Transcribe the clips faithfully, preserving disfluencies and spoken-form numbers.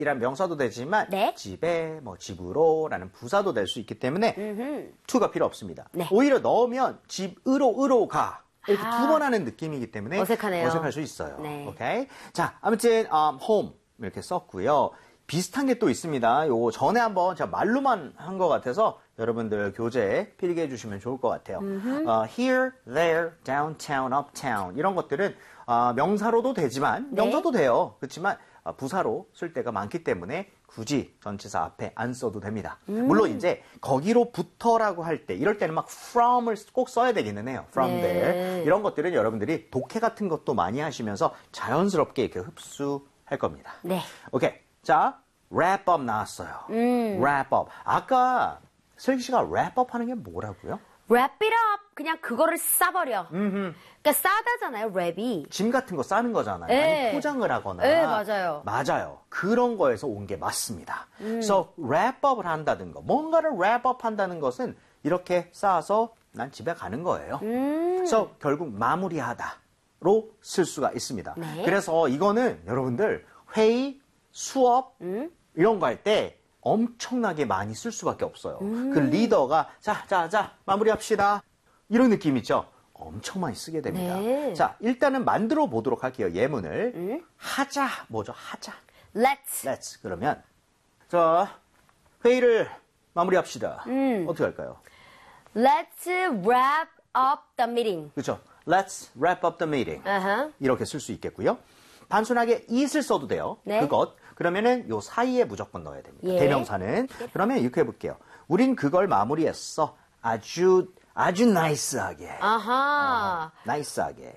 이란 명사도 되지만 네. 집에, 뭐 집으로라는 부사도 될 수 있기 때문에 음흠. to가 필요 없습니다. 네. 오히려 넣으면 집으로 으로 가 이렇게 아. 두 번 하는 느낌이기 때문에 어색하네요. 어색할 수 있어요. 네. 오케이. 자, 아무튼 um, home 이렇게 썼고요. 비슷한 게 또 있습니다. 요거 전에 한번 제가 말로만 한 것 같아서 여러분들 교재에 필기해 주시면 좋을 것 같아요. 어, here, there, downtown, uptown 이런 것들은 어, 명사로도 되지만 네. 명사도 돼요. 그렇지만 어, 부사로 쓸 때가 많기 때문에 굳이 전치사 앞에 안 써도 됩니다. 음. 물론 이제 거기로부터라고 할 때 이럴 때는 막 from을 꼭 써야 되기는 해요. from 네. there 이런 것들은 여러분들이 독해 같은 것도 많이 하시면서 자연스럽게 이렇게 흡수할 겁니다. 네. 오케이. 자, wrap up 나왔어요. 음. wrap up. 아까 슬기 씨가 wrap up 하는 게 뭐라고요? wrap it up. 그냥 그거를 싸버려. 그러니까 싸다잖아요, 랩이. 짐 같은 거 싸는 거잖아요. 네. 아니, 포장을 하거나. 네, 맞아요. 맞아요. 그런 거에서 온 게 맞습니다. 그래서 wrap up을 한다는 거. 뭔가를 wrap up 한다는 것은 이렇게 싸서 난 집에 가는 거예요. 음. 그래서 결국 마무리하다로 쓸 수가 있습니다. 네. 그래서 이거는 여러분들 회의, 수업 음. 이런 거 할 때 엄청나게 많이 쓸 수밖에 없어요. 음. 그 리더가 자, 자, 자, 마무리합시다. 이런 느낌 있죠? 엄청 많이 쓰게 됩니다. 네. 자, 일단은 만들어 보도록 할게요. 예문을. 음. 하자. 뭐죠? 하자. Let's. Let's. 그러면 자, 회의를 마무리합시다. 음. 어떻게 할까요? Let's wrap up the meeting. 그렇죠? Let's wrap up the meeting. Uh-huh. 이렇게 쓸 수 있겠고요. 단순하게 it을 써도 돼요. 네. 그것. 그러면은 요 사이에 무조건 넣어야 됩니다. 예. 대명사는. 그러면 이렇게 해볼게요. 우린 그걸 마무리했어. 아주 아주 나이스하게. 아하. 나이스하게.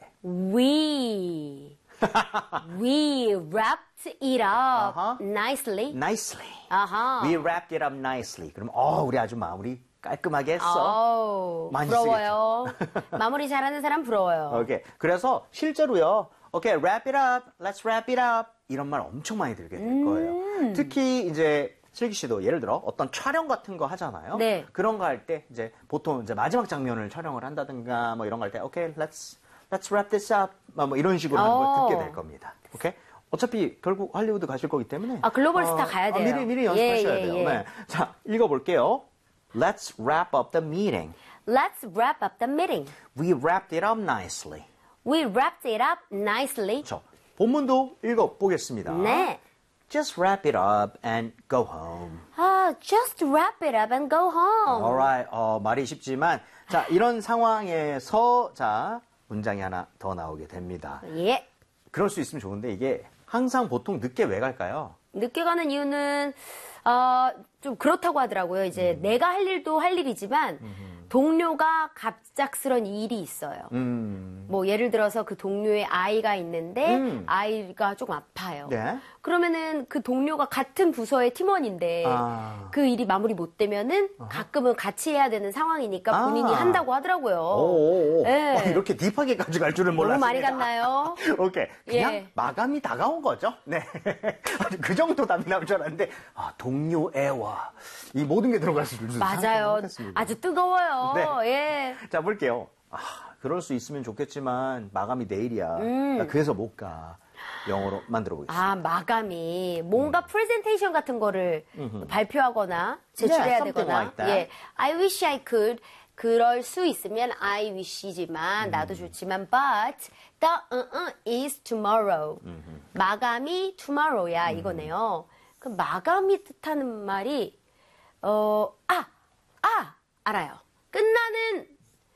We. We wrapped it up 아하. nicely. Nicely. 아하. We wrapped it up nicely. 그럼 어 우리 아주 마무리 깔끔하게 했어. 아우, 많이 부러워요. 마무리 잘하는 사람 부러워요. 오케이. 그래서 실제로요. 오케이, wrap it up. Let's wrap it up. 이런 말 엄청 많이 들게 될 음. 거예요. 특히 이제 슬기 씨도 예를 들어 어떤 촬영 같은 거 하잖아요. 네. 그런 거 할 때 이제 보통 이제 마지막 장면을 촬영을 한다든가 뭐 이런 거 할 때 오케이, let's let's wrap this up. 뭐 이런 식으로 하는 걸 오. 듣게 될 겁니다. 오케이? 어차피 결국 할리우드 가실 거기 때문에 아, 글로벌 스타 가야 돼요. 아, 미리 미리 연습하셔야 예, 예, 돼요. 예. 네. 자, 읽어 볼게요. Let's wrap up the meeting. Let's wrap up the meeting. We wrapped it up nicely. We wrapped it up nicely. 그렇죠. 본문도 읽어 보겠습니다. 네. Just wrap it up and go home. 아, just wrap it up and go home. Alright. 어, 말이 쉽지만 자, 이런 상황에서 자, 문장이 하나 더 나오게 됩니다. 예. 그럴 수 있으면 좋은데 이게 항상 보통 늦게 왜 갈까요? 늦게 가는 이유는 어, 좀 그렇다고 하더라고요. 이제 음. 내가 할 일도 할 일이지만 동료가 갑작스런 일이 있어요. 음. 뭐 예를 들어서 그 동료의 아이가 있는데 음. 아이가 조금 아파요. 네. 그러면은 그 동료가 같은 부서의 팀원인데 아. 그 일이 마무리 못 되면은 가끔은 같이 해야 되는 상황이니까 본인이 아. 한다고 하더라고요. 오오오. 네. 어, 이렇게 딥하게까지 갈 줄은 몰랐습니다. 너무 많이 갔나요? 오케이. 그냥 예. 마감이 다가온 거죠. 네. 그 정도 답이 나올 줄 알았는데, 아, 동료 애와 이 모든 게 들어갈 수 있는 맞아요. 아주 뜨거워요. 네. 예. 자, 볼게요. 아, 그럴 수 있으면 좋겠지만, 마감이 내일이야. 음. 나 그래서 못 가. 영어로 만들어 보겠습니다. 아, 마감이 뭔가 프레젠테이션 같은 거를 발표하거나 제출해야 Yeah, something 되거나. like that. 예. I wish I could. 그럴 수 있으면 I wish지만 나도 좋지만 but the uh, uh, is tomorrow. 마감이 tomorrow야 이거네요. 그 마감이 뜻하는 말이 어, 아, 아, 알아요. 끝나는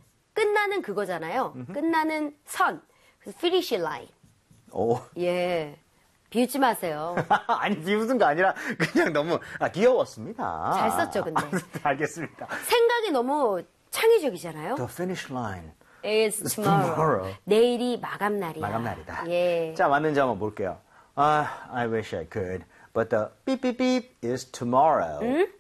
끝나는 그거잖아요. 끝나는 선. 그래서 finish line. 오. 예. 비웃지 마세요. 아니, 비웃은 거 아니라, 그냥 너무, 아, 귀여웠습니다. 잘 썼죠, 근데. 알겠습니다. 생각이 너무 창의적이잖아요. The finish line. It's It's tomorrow. tomorrow. 내일이 마감 날이야. 마감 날이다. 예. 자, 맞는지 한번 볼게요. 아, I wish I could, but the beep beep beep is tomorrow. 음?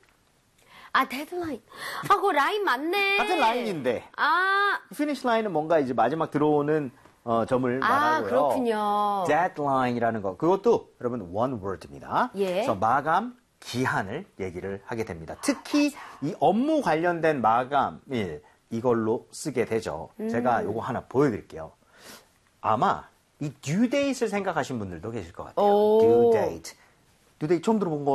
아, 데드라인. 아, 그거 라인 맞네. 같은 라인인데. 아, finish line은 뭔가 이제 마지막 들어오는 어, 점을 아, 말하고요. 그렇군요. deadline이라는 거. 그것도 여러분 one word입니다. 예. 그래서 마감 기한을 얘기를 하게 됩니다. 특히 이 업무 관련된 마감일 이걸로 쓰게 되죠. 음. 제가 요거 하나 보여드릴게요. 아마 이 due date을 생각하신 분들도 계실 것 같아요. 오. due date. 뉴데이 처음 들어본 것